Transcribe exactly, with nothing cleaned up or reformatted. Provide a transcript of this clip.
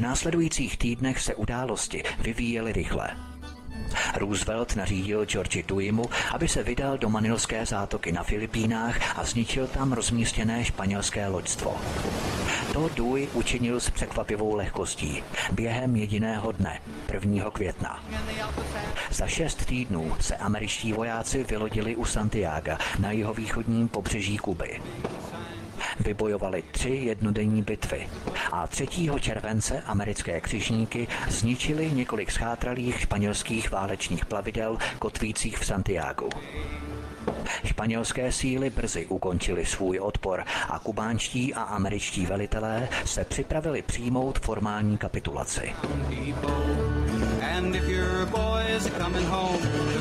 následujících týdnech se události vyvíjely rychle. Roosevelt nařídil Georgi Deweymu, aby se vydal do Manilské zátoky na Filipínách a zničil tam rozmístěné španělské loďstvo. To Dewey učinil s překvapivou lehkostí během jediného dne, prvního května. Za šest týdnů se američtí vojáci vylodili u Santiaga na jihovýchodním pobřeží Kuby. Vybojovali tři jednodenní bitvy a třetího července americké křižníky zničili několik schátralých španělských válečných plavidel kotvících v Santiagu. Španělské síly brzy ukončily svůj odpor a kubánští a američtí velitelé se připravili přijmout formální kapitulaci.